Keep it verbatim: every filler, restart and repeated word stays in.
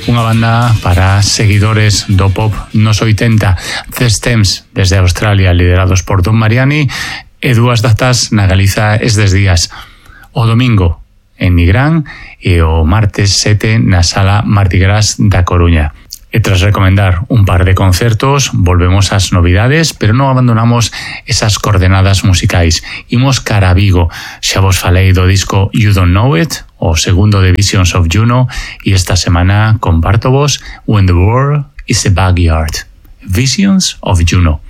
Unha banda para seguidores do pop nos oitenta, Ces Temps desde Australia, liderados por Don Mariani, e dúas datas na Galiza estes días. O domingo en Nigrán e o martes sete na Sala Martí Gras da Coruña. E tras recomendar un par de concertos, volvemos ás novidades, pero non abandonamos esas coordenadas musicais. Imos cara a Vigo. Xa vos falei do disco You Don't Know It, o segundo de Visions of Juno, e esta semana comparto vos When the World is a Backyard. Visions of Juno.